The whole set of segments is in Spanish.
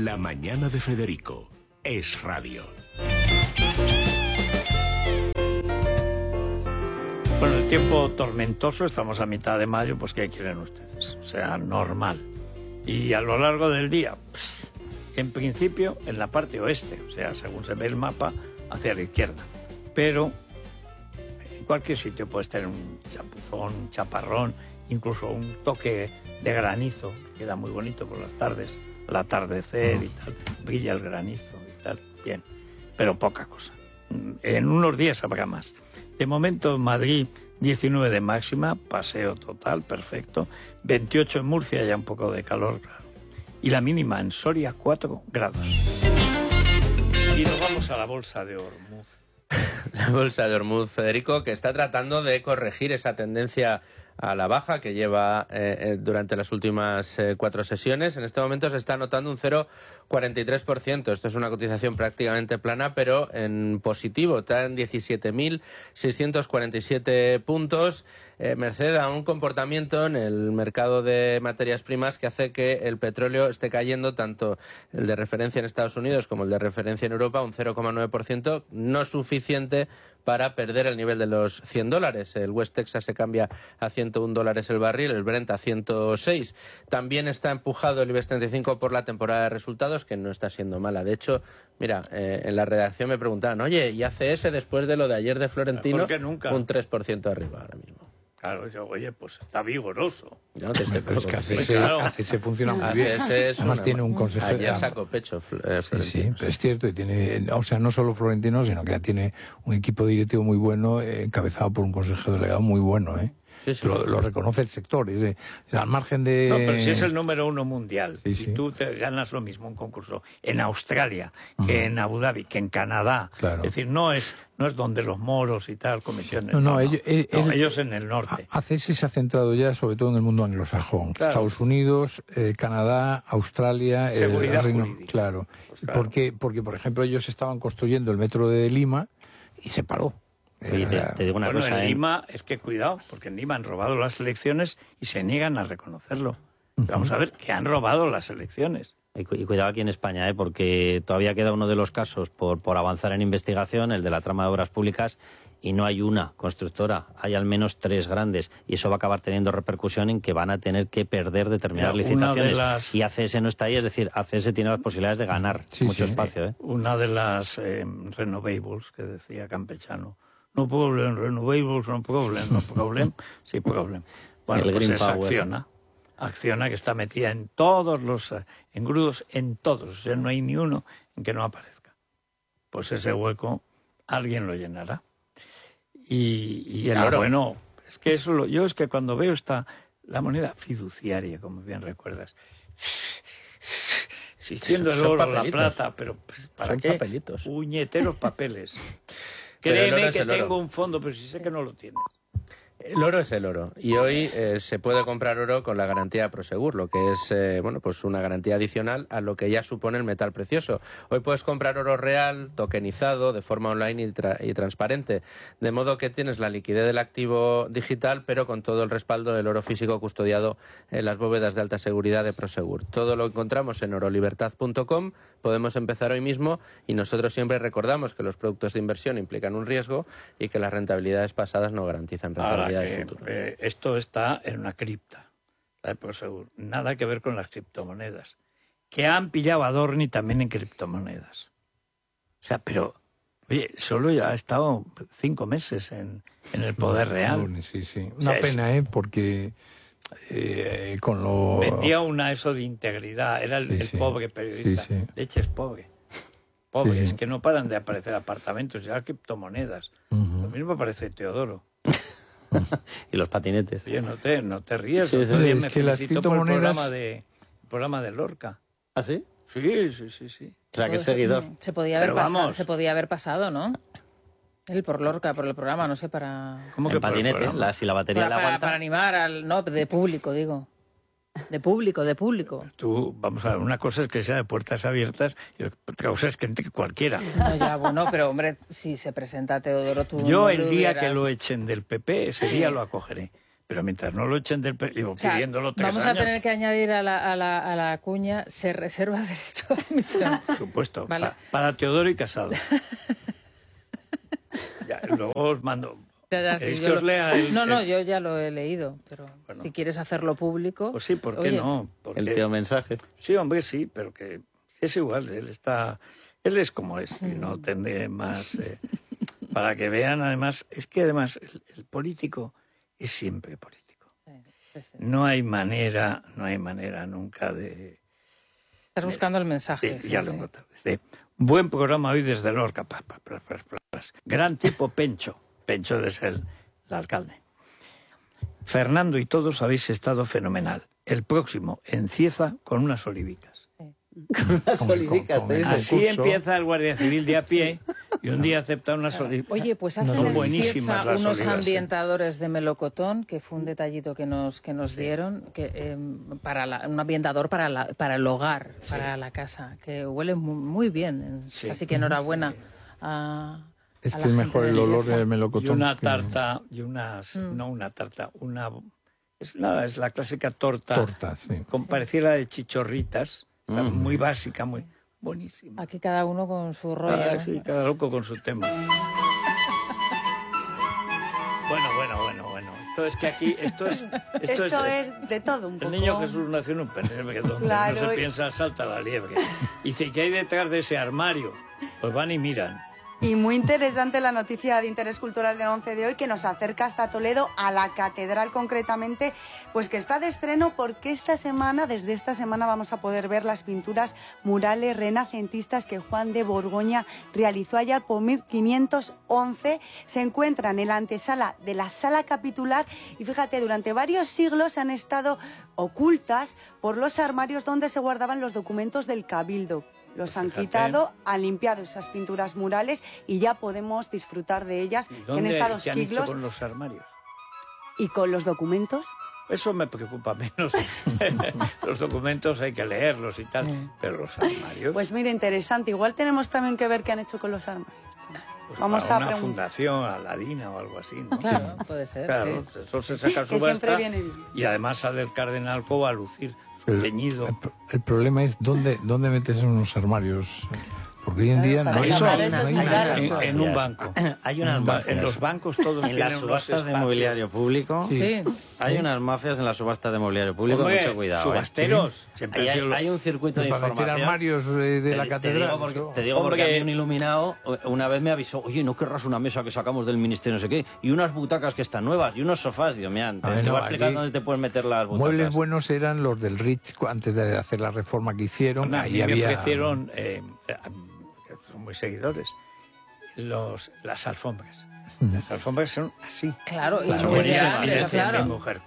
La mañana de Federico es radio. Bueno, el tiempo tormentoso, estamos a mitad de mayo, pues ¿qué quieren ustedes? O sea, normal. Y a lo largo del día, en principio en la parte oeste, o sea, según se ve el mapa, hacia la izquierda. Pero en cualquier sitio puedes tener un chapuzón, un chaparrón, incluso un toque de granizo, que queda muy bonito por las tardes, al atardecer y tal, brilla el granizo y tal, bien, pero poca cosa. En unos días habrá más. De momento en Madrid 19 de máxima, paseo total, perfecto, 28 en Murcia, ya un poco de calor, claro, y la mínima en Soria 4 grados. Y nos vamos a la bolsa de Ormuz. La bolsa de Ormuz, Federico, que está tratando de corregir esa tendencia a la baja que lleva durante las últimas 4 sesiones. En este momento se está anotando un 0,43%. Esto es una cotización prácticamente plana, pero en positivo. Está en 17.647 puntos, merced a un comportamiento en el mercado de materias primas que hace que el petróleo esté cayendo, tanto el de referencia en Estados Unidos como el de referencia en Europa, un 0,9%, no suficiente para perder el nivel de los $100. El West Texas se cambia a $101 el barril, el Brent a 106. También está empujado el IBEX 35 por la temporada de resultados, que no está siendo mala. De hecho, mira, en la redacción me preguntaban, oye, ¿y ACS después de lo de ayer de Florentino? ¿Por qué nunca? Un 3% arriba ahora mismo. Claro, yo, oye, pues está vigoroso. No, pero es que ACS funciona muy bien. Además tiene un consejero. Ayer sacó pecho Florentino. Sí, es cierto, y tiene, o sea, no solo Florentino, sino que tiene un equipo directivo muy bueno, encabezado por un consejero delegado muy bueno, ¿eh? Sí, sí. Lo reconoce el sector, al margen de... No, pero si es el número 1 mundial, sí, y sí. tú te ganas lo mismo un concurso en Australia, que en Abu Dhabi, que en Canadá. Claro. Es decir, no es donde los moros y tal, comisiones. No, ellos en el norte. ACS se ha centrado ya sobre todo en el mundo anglosajón. Claro. Estados Unidos, Canadá, Australia, seguridad Reino... jurídica. Claro. Pues claro. Porque, por ejemplo, ellos estaban construyendo el metro de Lima y se paró. Oye, te digo una cosa. En Lima, es que cuidado, porque en Lima han robado las elecciones y se niegan a reconocerlo. Vamos a ver, que han robado las elecciones. Y cuidado aquí en España, porque todavía queda uno de los casos por avanzar en investigación, el de la trama de obras públicas, y no hay una constructora, hay al menos 3 grandes, y eso va a acabar teniendo repercusión en que van a tener que perder determinadas licitaciones. Y ACS no está ahí, es decir, ACS tiene las posibilidades de ganar mucho espacio. Una de las renovables que decía Campechano. No problem, renovables, no problem, sí problem. Bueno, el pues Green es Power. Acciona que está metida en todos los engrudos, en todos, o sea, no hay ni uno en que no aparezca. Pues ese hueco alguien lo llenará. Y el oro. Bueno, es que eso yo es que cuando veo la moneda fiduciaria, como bien recuerdas, existiendo el oro, la plata, pero ¿para son qué? Papelitos. Puñeteros papeles. Pero Créeme que tengo un fondo, pero si sé que no lo tienes. El oro es el oro, y hoy se puede comprar oro con la garantía Prosegur, lo que es pues una garantía adicional a lo que ya supone el metal precioso. Hoy puedes comprar oro real, tokenizado, de forma online y transparente, de modo que tienes la liquidez del activo digital, pero con todo el respaldo del oro físico custodiado en las bóvedas de alta seguridad de Prosegur. Todo lo encontramos en orolibertad.com, podemos empezar hoy mismo, y nosotros siempre recordamos que los productos de inversión implican un riesgo y que las rentabilidades pasadas no garantizan rentabilidades. Esto está en una cripta, la de Prosegur. Nada que ver con las criptomonedas. Que han pillado a Dorni también en criptomonedas. O sea, pero, oye, solo ya ha estado 5 meses en el poder real. Dorni, sí. Una pena, porque con lo... Vendía eso de integridad, era el pobre periodista. Sí. Leche es pobre. Es que no paran de aparecer apartamentos, ya criptomonedas. Lo mismo aparece Teodoro. Y los patinetes. Oye, no te ríes. Sí, es que las criptomonedas... el programa de Lorca. ¿Ah, sí? Sí. O sea, que es seguidor. Se podía haber pasado, ¿no? Él por Lorca, por el programa, no sé, para... ¿Cómo que patinete? Si la batería la aguanta. Para animar al... No, de público, digo. De público. Tú, vamos a ver, una cosa es que sea de puertas abiertas y otra cosa es que entre cualquiera. No, ya, bueno, pero hombre, si se presenta Teodoro, tú... Yo no el día hubieras... que lo echen del PP, ese día lo acogeré. Pero mientras no lo echen del periódico, O sea, pidiéndolo 3 vamos años. a tener que añadir a la cuña, se reserva derecho a admisión. Por supuesto, Vale. para Teodoro y Casado. Ya, luego os mando. Ya, ¿Queréis sí, que os lea el- No, el- yo ya lo he leído, pero Bueno. si quieres hacerlo público... Pues sí, ¿por qué Oye, no? Porque... El tío mensaje. Sí, hombre, sí, pero que es igual, él es como es, y no tendré más, para que vean, además, es que además el político es siempre político. sí. No hay manera nunca de... Estás buscando el mensaje. ya lo he encontrado. Dice, buen programa hoy desde Lorca. Gran tipo Pencho es el alcalde. Fernando y todos habéis estado fenomenal. El próximo en Cieza con unas olivicas. Unas olivicas, con te el dices. Así concurso. empieza el Guardia Civil de a pie y un día acepta unas olivicas. Oye, pues hacen Son en buenísimas Cieza las unos olivas, ambientadores de melocotón, que fue un detallito que nos dieron, que un ambientador para el hogar, para la casa, que huele muy bien. Sí. Así que enhorabuena a Es a que la es gente mejor de el olor Cieza. del melocotón. Y una que- tarta, y unas... No una tarta, una... Es nada, es la clásica torta. Torta, sí. Con parecida de chichorritas. O sea, muy básica, muy buenísima. Aquí cada uno con su rollo. Ah, ¿no? sí, cada loco con su tema. Bueno. Esto es que aquí, esto es de todo un el poco. niño Jesús nació en un pesebre donde Claro, no se y- piensa salta la liebre. Y dice, ¿qué hay detrás de ese armario? Pues van y miran. Y muy interesante la noticia de Interés Cultural del 11 de hoy, que nos acerca hasta Toledo, a la catedral concretamente, pues que está de estreno porque desde esta semana vamos a poder ver las pinturas murales renacentistas que Juan de Borgoña realizó allá por 1511. Se encuentran en la antesala de la sala capitular y fíjate, durante varios siglos han estado ocultas por los armarios donde se guardaban los documentos del Cabildo. Los han Fíjate. quitado, han limpiado esas pinturas murales y ya podemos disfrutar de ellas, ¿Y que en dónde- estado qué han hecho siglos. con los armarios? Y con los documentos. Eso me preocupa menos. Los documentos hay que leerlos y tal, pero los armarios... Pues mira, interesante. Igual tenemos también que ver qué han hecho con los armarios. pues vamos para a una preguntar. fundación aladina o algo así, ¿no? Claro, puede ser. Claro, sí. eso se saca a Que subasta siempre viene bien. y además sale el cardenal Cobo a lucir su El, teñido. el problema es dónde metes en unos armarios. Porque hoy en día no para hay Eso, llamar nada, esos no hay lugares. nada. en un banco. Hay unas mafias. En los bancos todos En tienen las unos subastas de espacios. mobiliario público. Sí. Hay unas mafias en las subastas de mobiliario público. Hombre, Mucho cuidado. subasteros. Siempre Ahí han sido hay un circuito de Para meter información. armarios de la catedral. Te digo porque Hombre. a mí un iluminado una vez me avisó, oye, ¿no querrás una mesa que sacamos del ministerio no sé qué? Y unas butacas que están nuevas y unos sofás. Digo, mira, te A ver, voy no, a explicar aquí dónde te puedes meter las butacas. Muebles buenos eran los del Ritz antes de hacer la reforma que hicieron. A Ahí mí me había ofrecieron, son muy seguidores, las alfombras. Las alfombras son así. Claro, y Son muy buenísimas. Y grandes, decía claro. mi mujer,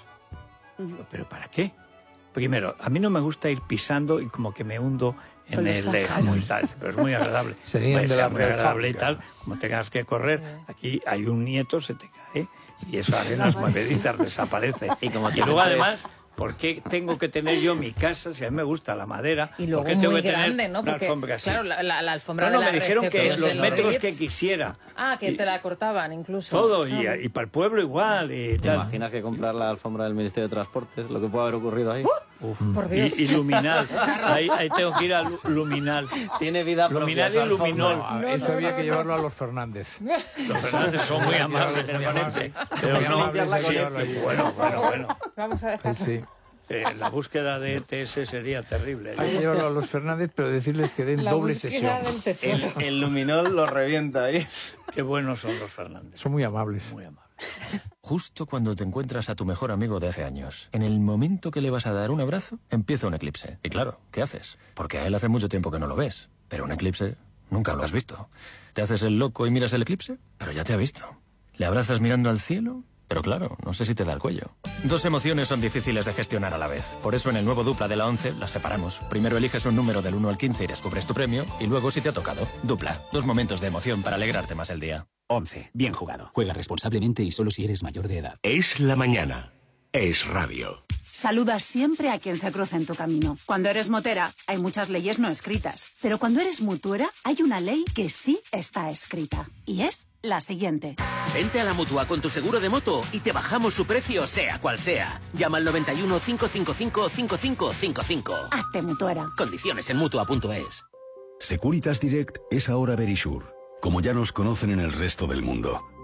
¿pero para qué? Primero, a mí no me gusta ir pisando y como que me hundo en Con los el sacaros. lejano y tal, pero es muy agradable. Serían Puede de ser la muy Real agradable y Fábrica. tal, como tengas que correr, aquí hay un nieto, se te cae y eso hace las movedizas, desaparece. Y como Y te luego metes- además, ¿por qué tengo que tener yo mi casa si a mí me gusta la madera? Y luego ¿Por qué tengo muy que tener grande, ¿no? una Porque, alfombra así? claro, la alfombra No, de la me dijeron que recepción los de metros Ritz- que quisiera. Ah, que Y te la cortaban incluso. todo, y para el pueblo igual y ¿Te tal. imaginas que comprar la alfombra del Ministerio de Transportes? Lo que puede haber ocurrido ahí. Por Dios. Y Luminal. Ahí tengo que ir a Luminal. Tiene vida propia. Luminal esa y Luminol. alfombra. eso había que llevarlo a los Fernández. Los Fernández son muy amables, Muy amables. pero Muy no. amables de Sí, llevarlo allí. bueno. Vamos a dejar. Sí. La búsqueda de ETS sería terrible. Hay que llevarlo a los Fernández, pero decirles que den La doble búsqueda sesión. del tesoro. El luminol lo revienta ahí. Qué buenos son los Fernández. Son muy amables. Muy amables. Justo cuando te encuentras a tu mejor amigo de hace años, en el momento que le vas a dar un abrazo, empieza un eclipse. Y claro, ¿qué haces? Porque a él hace mucho tiempo que no lo ves. Pero un eclipse nunca lo has visto. ¿Te haces el loco y miras el eclipse? Pero ya te ha visto. ¿Le abrazas mirando al cielo? Pero claro, no sé si te da el cuello. Dos emociones son difíciles de gestionar a la vez. Por eso en el nuevo Dupla de la 11 las separamos. Primero eliges un número del 1 al 15 y descubres tu premio. Y luego si te ha tocado. Dupla. Dos momentos de emoción para alegrarte más el día. 11. Bien jugado. Juega responsablemente y solo si eres mayor de edad. Es la mañana. Es radio. Saluda siempre a quien se cruce en tu camino. Cuando eres motera, hay muchas leyes no escritas. Pero cuando eres mutuera, hay una ley que sí está escrita. Y es la siguiente. Vente a la Mutua con tu seguro de moto y te bajamos su precio, sea cual sea. Llama al 91 555 5555. Hazte mutuera. Condiciones en Mutua.es. Securitas Direct es ahora Verisure, como ya nos conocen en el resto del mundo.